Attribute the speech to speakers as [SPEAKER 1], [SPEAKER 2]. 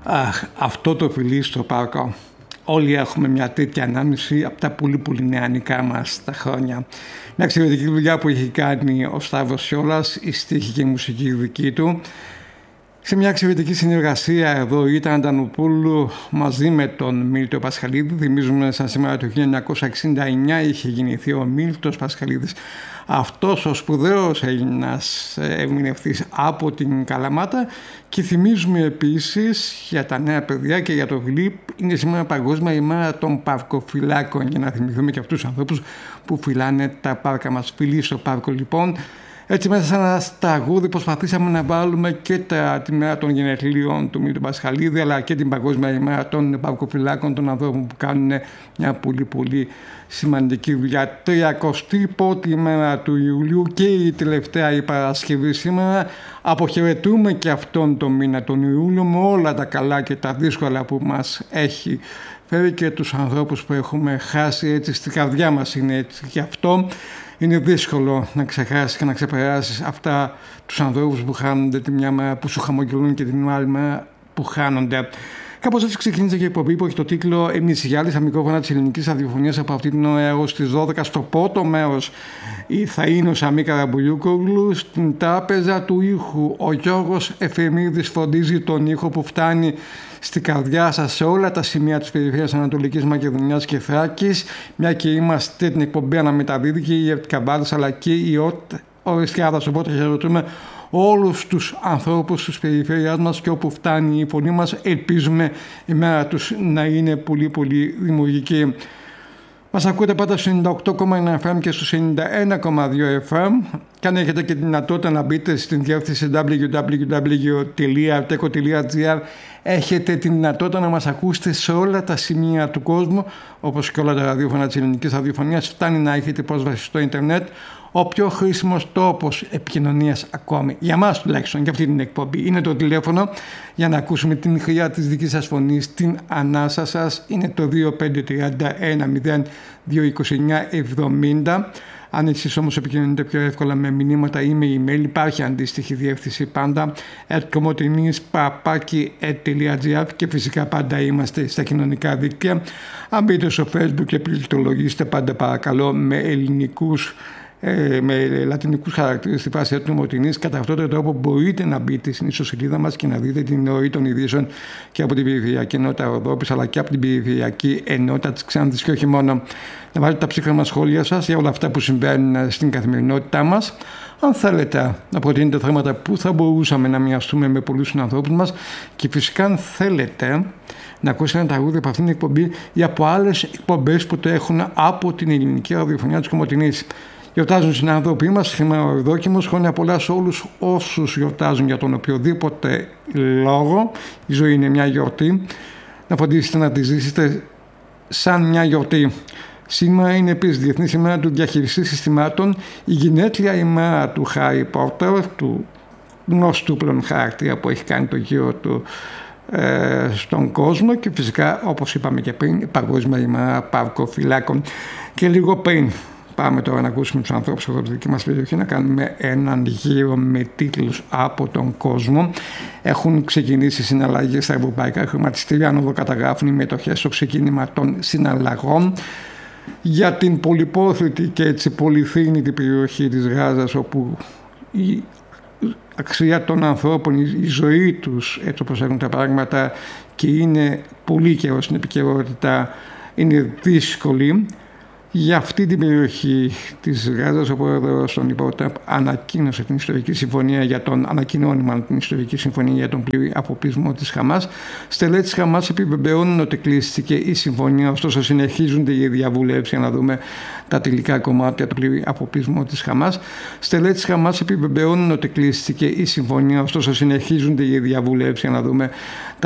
[SPEAKER 1] Αχ, αυτό το φιλί στο πάρκο. Όλοι έχουμε μια τέτοια ανάμνηση από τα πολύ νεανικά μας τα χρόνια. Μια εξαιρετική δουλειά που έχει κάνει ο Σταύρος Σιόλας, η στίχη και η μουσική δική του. Σε μια εξαιρετική συνεργασία εδώ ήταν Αντανοπούλου μαζί με τον Μίλτο Πασχαλίδη. Θυμίζουμε σαν σήμερα το 1969 είχε γεννηθεί ο Μίλτος Πασχαλίδης. Αυτός ο σπουδαίος Έλληνας ερμηνευτής από την Καλαμάτα. Και θυμίζουμε επίσης για τα νέα παιδιά και για το γλυπ, είναι σήμερα Παγκόσμια ημέρα των παρκοφυλάκων, για να θυμηθούμε και αυτούς τους ανθρώπους που φυλάνε τα πάρκα μας. Φιλί στο πάρκο λοιπόν. Έτσι μέσα σε ένα τραγούδι προσπαθήσαμε να βάλουμε και τη μέρα των γενεθλίων του Μίλτου Πασχαλίδη, αλλά και την Παγκόσμια ημέρα των παρκοφυλάκων, των ανθρώπων που κάνουν μια πολύ σημαντική δουλειά. 31η ημέρα του Ιουλίου και η τελευταία η Παρασκευή σήμερα. Αποχαιρετούμε και αυτόν τον μήνα τον Ιούλιο με όλα τα καλά και τα δύσκολα που μας έχει φέρει και τους ανθρώπους που έχουμε χάσει, έτσι στην καρδιά μας είναι έτσι. Γι' αυτό είναι δύσκολο να ξεχάσεις και να ξεπεράσεις αυτά τους ανθρώπους που χάνονται τη μια μέρα, που σου χαμογελούν και την άλλη μέρα που χάνονται. Κάπως έτσι ξεκίνησε και η εκπομπή που έχει το τίτλο «Εμείς οι Γάλλοι» στα μικρόφωνα της ελληνικής ραδιοφωνίας από αυτή την ώρα έως τις 12. Στο πρώτο μέρος θα είναι ο Σαμί Καραμπουλιούκογλου, στην τράπεζα του ήχου ο Γιώργος Εφημίδης φροντίζει τον ήχο που φτάνει στην καρδιά σας σε όλα τα σημεία της περιφέρειας Ανατολικής Μακεδονίας και Θράκης, μια και είμαστε την εκπομπή αναμεταδίδει και η Καβάδας αλλά και η Οριστιάδας, οπότε χαιρετούμε όλους τους ανθρώπους της περιφέρειάς μας και όπου φτάνει η φωνή μας ελπίζουμε η μέρα τους να είναι πολύ δημιουργική. Μας ακούτε πάντα στο 98,1 FM και στο 91,2 FM και αν έχετε και τη δυνατότητα να μπείτε στην διεύθυνση www.teco.gr έχετε τη δυνατότητα να μας ακούσετε σε όλα τα σημεία του κόσμου, όπως και όλα τα ραδιόφωνα της ελληνικής ραδιοφωνίας. Φτάνει να έχετε πρόσβαση στο ίντερνετ, ο πιο χρήσιμος τόπος επικοινωνίας ακόμη, για μας τουλάχιστον, για αυτή την εκπομπή, είναι το τηλέφωνο για να ακούσουμε την χρειά της δικής σας φωνής, την ανάσα σας, είναι το 2531-0229-70. Αν εσείς όμως επικοινωνείτε πιο εύκολα με μηνύματα ή με email, υπάρχει αντίστοιχη διεύθυνση πάντα, @komotinis@gr και φυσικά πάντα είμαστε στα κοινωνικά δίκτυα. Αν μπείτε στο Facebook και πληκτρολογήσετε πάντα παρακαλώ με λατινικούς χαρακτήρες στη φάση του Μοτινής. Κατά αυτόν τον τρόπο μπορείτε να μπείτε στην ιστοσελίδα μας και να δείτε την ροή των ειδήσεων και από την περιφερειακή ενότητα Ροδόπης αλλά και από την περιφερειακή ενότητα της Ξάνθης και όχι μόνο. Να βάλετε τα ψύχραμα σχόλια σας για όλα αυτά που συμβαίνουν στην καθημερινότητά μας. Αν θέλετε να προτείνετε θέματα που θα μπορούσαμε να μοιραστούμε με πολλούς ανθρώπους μας και φυσικά αν θέλετε να ακούσετε ένα τραγούδι από αυτήν την εκπομπή ή από άλλες εκπομπές που το έχουν από την ελληνική ραδιοφωνία της Κομοτηνής. Γιορτάζουν συνάνθρωποι μας, σήμερα ο Ευδόκιμος, χρόνια πολλά σε όλους όσους γιορτάζουν για τον οποιοδήποτε λόγο. Η ζωή είναι μια γιορτή, να φροντίσετε να τη ζήσετε σαν μια γιορτή. Σήμερα είναι επίσης Διεθνής ημέρα του διαχειριστή συστημάτων, η γενέθλια ημέρα του Χάρι Πότερ, του γνωστού πλέον χαρακτήρα που έχει κάνει το γύρο του στον κόσμο και φυσικά όπως είπαμε και πριν η Παγκόσμια ημέρα παρκοφυλάκων. Και λίγο πριν πάμε τώρα να ακούσουμε τους ανθρώπους από τη δική μας περιοχή, να κάνουμε έναν γύρο με τίτλους από τον κόσμο. Έχουν ξεκινήσει συναλλαγές στα ευρωπαϊκά χρηματιστήρια, αν καταγράφουν οι μετοχές στο ξεκίνημα των συναλλαγών για την πολυπόθητη και έτσι πολυθρήνητη περιοχή της Γάζας, όπου η αξία των ανθρώπων, η ζωή τους, έτσι όπως έχουν τα πράγματα και είναι πολύ καιρό στην επικαιρότητα, είναι δύσκολη. Για αυτή την περιοχή της Γάζας ο πρόεδρος των Υπόταπ ανακοίνωσε την ιστορική συμφωνία ανακοινώνει την ιστορική συμφωνία για τον πλήρη αφοπλισμό της Χαμάς. Στελέχη της Χαμάς επιβεβαιώνουν ότι κλείστηκε η συμφωνία, ωστόσο συνεχίζονται οι διαβουλεύσεις για να δούμε τα τελικά κομμάτια του πλήρη αφοπλισμού της Χαμάς. Στελέχη της Χαμάς επιβεβαιώνουν ότι κλείστηκε η συμφωνία, ωστόσο συνεχίζονται οι διαβουλεύσεις για να δούμε